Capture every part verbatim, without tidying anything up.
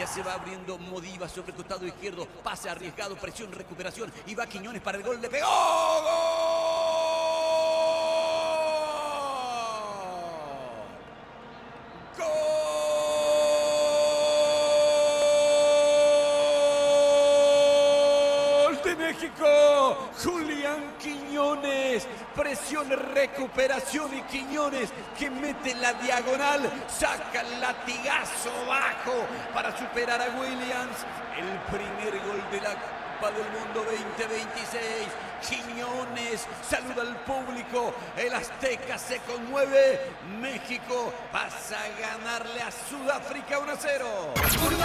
Ya se va abriendo Modiva sobre el costado izquierdo. Pase arriesgado, presión, recuperación. Y va Quiñones para el gol. Le pegó. ¡Gol! ¡Gol de México! Julián Quiñones. Presión, recuperación y Quiñones que mete la diagonal. Saca el latigazo bajo para superar a Williams. El primer gol de la Copa del Mundo veinte veintiséis. Quiñones saluda al público. El Azteca se conmueve. México pasa a ganarle a Sudáfrica uno a cero.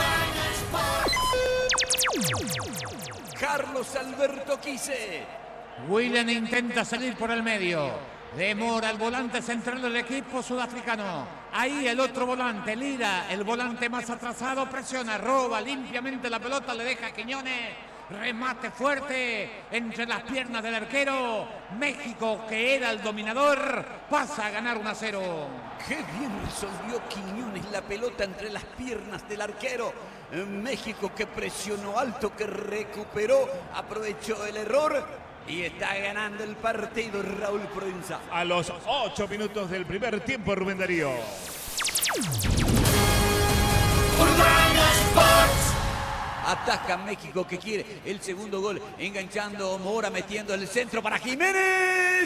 Carlos Alberto Quise. William intenta salir por el medio. Demora el volante central del equipo sudafricano. Ahí el otro volante, Lira, el volante más atrasado, presiona, roba limpiamente la pelota, le deja a Quiñones. Remate fuerte entre las piernas del arquero. México, que era el dominador, pasa a ganar uno a cero. Qué bien resolvió Quiñones la pelota entre las piernas del arquero. México que presionó alto, que recuperó, aprovechó el error y está ganando el partido Raúl Proenza. A los ocho minutos del primer tiempo, Rubén Darío. Ataca México que quiere el segundo gol, enganchando Mora, metiendo el centro para Jiménez.